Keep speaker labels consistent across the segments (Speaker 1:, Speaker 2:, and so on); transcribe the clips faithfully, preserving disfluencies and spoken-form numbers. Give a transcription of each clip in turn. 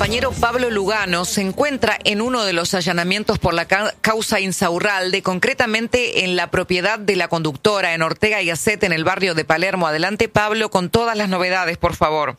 Speaker 1: compañero Pablo Lugano se encuentra en uno de los allanamientos por la ca- causa Insaurralde, concretamente en la propiedad de la conductora en Ortega y Gasset, en el barrio de Palermo. Adelante, Pablo, con todas las novedades, por favor.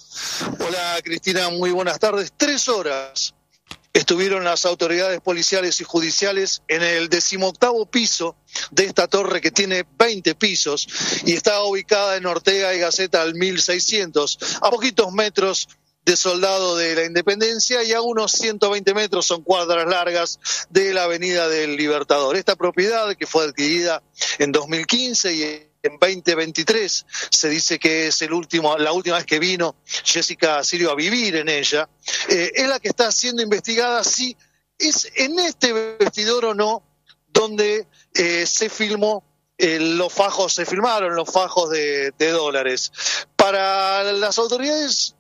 Speaker 2: Hola, Cristina, muy buenas tardes. Tres horas estuvieron las autoridades policiales y judiciales en el decimoctavo piso de esta torre que tiene veinte pisos y está ubicada en Ortega y Gasset al mil seiscientos, a poquitos metros de Soldado de la Independencia y a unos ciento veinte metros, son cuadras largas, de la Avenida del Libertador. Esta propiedad, que fue adquirida en dos mil quince y en veinte veintitrés, se dice que es el último, la última vez que vino Jessica Sirio a vivir en ella, eh, es la que está siendo investigada si es en este vestidor o no donde eh, se filmó, eh, los fajos, se filmaron los fajos de, de dólares. Para las autoridades,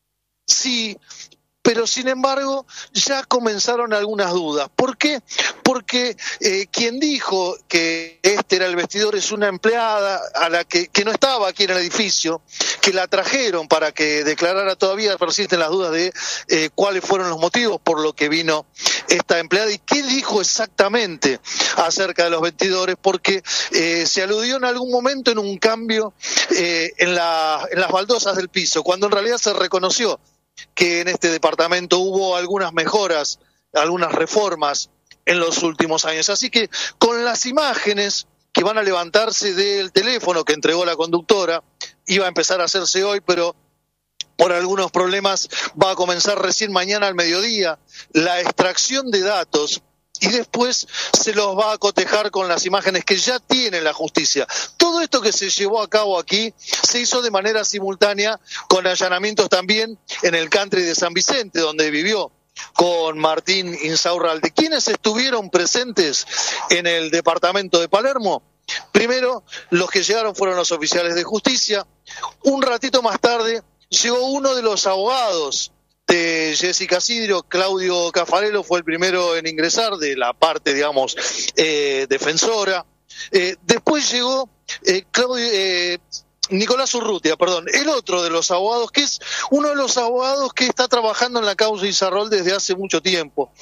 Speaker 2: sí, pero sin embargo ya comenzaron algunas dudas. ¿Por qué? Porque eh, quien dijo que este era el vestidor es una empleada a la que, que no estaba aquí en el edificio, que la trajeron para que declarara. Todavía persisten las dudas de eh, cuáles fueron los motivos por los que vino esta empleada y qué dijo exactamente acerca de los vestidores, porque eh, se aludió en algún momento en un cambio eh, en, la, en las baldosas del piso, cuando en realidad se reconoció que en este departamento hubo algunas mejoras, algunas reformas en los últimos años. Así que con las imágenes que van a levantarse del teléfono que entregó la conductora, iba a empezar a hacerse hoy, pero por algunos problemas va a comenzar recién mañana al mediodía la extracción de datos, y después se los va a cotejar con las imágenes que ya tiene la justicia. Todo esto que se llevó a cabo aquí se hizo de manera simultánea con allanamientos también en el country de San Vicente, donde vivió con Martín Insaurralde. ¿Quiénes estuvieron presentes en el departamento de Palermo? Primero, los que llegaron fueron los oficiales de justicia. Un ratito más tarde llegó uno de los abogados de Jessica Sirio, Claudio Caffarello, fue el primero en ingresar de la parte, digamos, eh, defensora. Eh, después llegó eh, Claudio, eh, Nicolás Urrutia, perdón, el otro de los abogados, que es uno de los abogados que está trabajando en la causa Insaurralde desde hace mucho tiempo,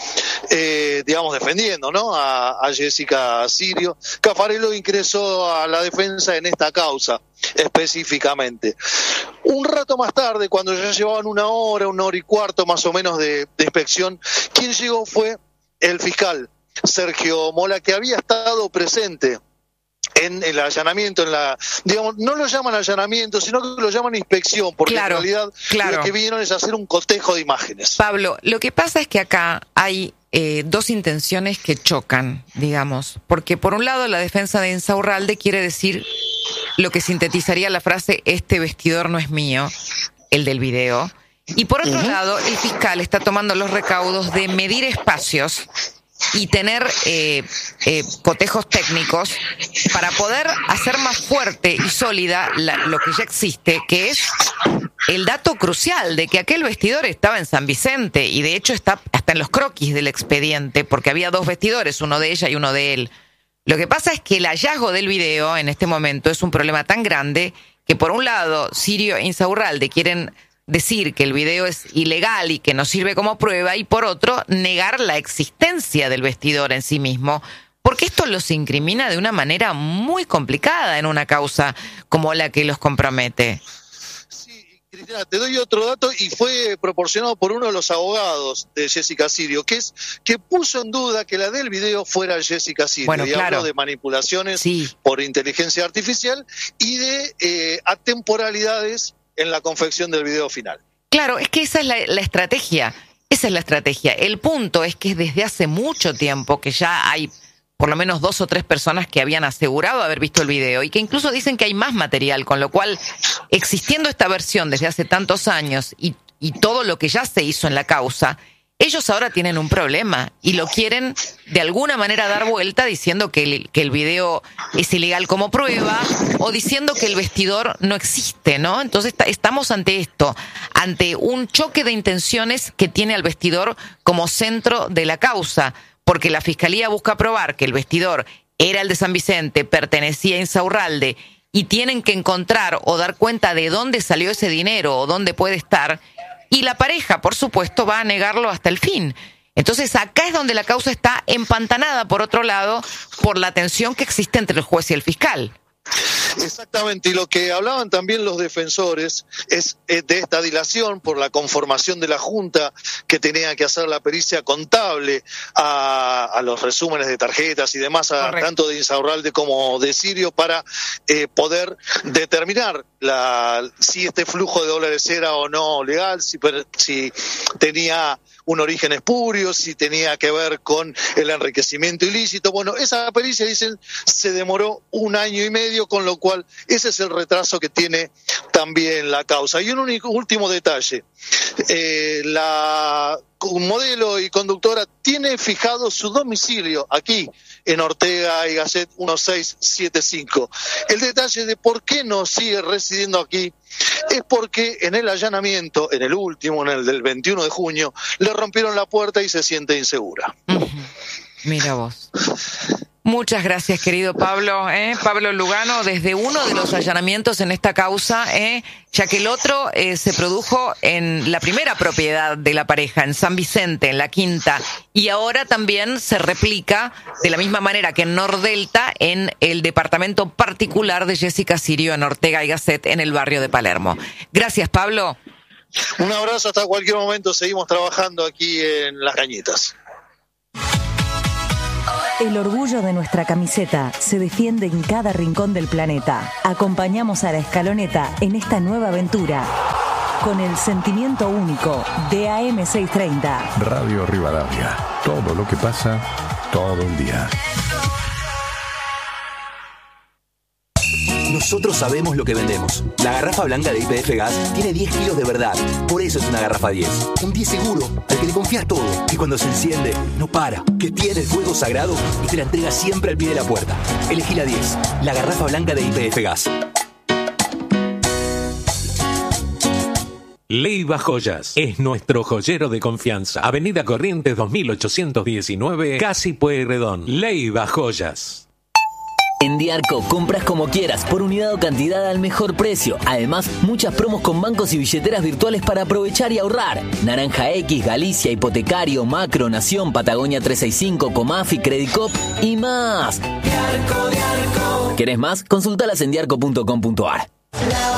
Speaker 2: eh, digamos, defendiendo, ¿no?, a, a Jessica Sirio. Caffarello ingresó a la defensa en esta causa específicamente. Un rato más tarde, cuando ya llevaban una hora, una hora y cuarto más o menos de, de inspección, quien llegó fue el fiscal Sergio Mola, que había estado presente en el allanamiento, en la, digamos, no lo llaman allanamiento, sino que lo llaman inspección, porque
Speaker 1: claro,
Speaker 2: en realidad
Speaker 1: claro.
Speaker 2: lo que vinieron es hacer un cotejo de imágenes.
Speaker 1: Pablo, lo que pasa es que acá hay eh, dos intenciones que chocan, digamos, porque por un lado la defensa de Insaurralde quiere decir lo que sintetizaría la frase "este vestidor no es mío", el del video, y por otro uh-huh. lado el fiscal está tomando los recaudos de medir espacios y tener eh, eh, cotejos técnicos para poder hacer más fuerte y sólida la, lo que ya existe, que es el dato crucial de que aquel vestidor estaba en San Vicente, y de hecho está hasta en los croquis del expediente, porque había dos vestidores, uno de ella y uno de él. Lo que pasa es que el hallazgo del video en este momento es un problema tan grande que, por un lado, Sirio e Insaurralde quieren decir que el video es ilegal y que no sirve como prueba, y por otro, negar la existencia del vestidor en sí mismo, porque esto los incrimina de una manera muy complicada en una causa como la que los compromete.
Speaker 2: Cristina, te doy otro dato, y fue proporcionado por uno de los abogados de Jessica Sirio, que es que puso en duda que la del video fuera Jessica Sirio. Bueno, y claro. Habló de manipulaciones sí. por inteligencia artificial y de eh, atemporalidades en la confección del video final.
Speaker 1: Claro, es que esa es la, la estrategia, esa es la estrategia. El punto es que desde hace mucho tiempo que ya hay por lo menos dos o tres personas que habían asegurado haber visto el video y que incluso dicen que hay más material, con lo cual, existiendo esta versión desde hace tantos años y, y todo lo que ya se hizo en la causa, ellos ahora tienen un problema y lo quieren de alguna manera dar vuelta diciendo que el, que el video es ilegal como prueba, o diciendo que el vestidor no existe, ¿no? Entonces estamos ante esto, ante un choque de intenciones que tiene al vestidor como centro de la causa, porque la Fiscalía busca probar que el vestidor era el de San Vicente, pertenecía a Insaurralde, y tienen que encontrar o dar cuenta de dónde salió ese dinero o dónde puede estar. y la pareja, por supuesto, va a negarlo hasta el fin. Entonces acá es donde la causa está empantanada, por otro lado, por la tensión que existe entre el juez y el fiscal.
Speaker 2: Exactamente, y lo que hablaban también los defensores es de esta dilación por la conformación de la Junta que tenía que hacer la pericia contable a, a los resúmenes de tarjetas y demás, a, tanto de Insaurralde como de Sirio, para eh, poder determinar la, si este flujo de dólares era o no legal, si, si tenía un origen espurio, si tenía que ver con el enriquecimiento ilícito. Bueno, esa pericia, dicen, se demoró un año y medio, con lo cual ese es el retraso que tiene también la causa. Y un único, último detalle, eh, la modelo y conductora tiene fijado su domicilio aquí en Ortega y Gasset dieciséis setenta y cinco. El detalle de por qué no sigue residiendo aquí es porque en el allanamiento, en el último, en el del veintiuno de junio, le rompieron la puerta y se siente insegura.
Speaker 1: Uh-huh. Mira vos. Muchas gracias, querido Pablo. ¿eh? Pablo Lugano, desde uno de los allanamientos en esta causa, ¿eh? ya que el otro eh, se produjo en la primera propiedad de la pareja, en San Vicente, en la Quinta, y ahora también se replica de la misma manera que en Nordelta, en el departamento particular de Jessica Sirio, en Ortega y Gasset, en el barrio de Palermo. Gracias, Pablo.
Speaker 2: Un abrazo, hasta cualquier momento. Seguimos trabajando aquí en Las Cañitas.
Speaker 3: El orgullo de nuestra camiseta se defiende en cada rincón del planeta. Acompañamos a la Escaloneta en esta nueva aventura con el sentimiento único de A M seiscientos treinta.
Speaker 4: Radio Rivadavia. Todo lo que pasa, todo el día.
Speaker 5: Nosotros sabemos lo que vendemos. La garrafa blanca de Y P F Gas tiene diez kilos de verdad. Por eso es una garrafa diez. Un diez seguro, al que le confías todo. Que cuando se enciende, no para. Que tiene el fuego sagrado y te la entrega siempre al pie de la puerta. Elegí la diez. La garrafa blanca de Y P F Gas.
Speaker 6: Leiva Joyas es nuestro joyero de confianza. Avenida Corrientes dos mil ochocientos diecinueve, Casi Pueyrredón. Leiva Joyas.
Speaker 7: En Diarco compras como quieras, por unidad o cantidad al mejor precio. Además, muchas promos con bancos y billeteras virtuales para aprovechar y ahorrar. Naranja X, Galicia, Hipotecario, Macro, Nación, Patagonia trescientos sesenta y cinco, Comafi, Credicop y más. Diarco, Diarco. ¿Querés más? Consultalas en diarco punto com punto ar.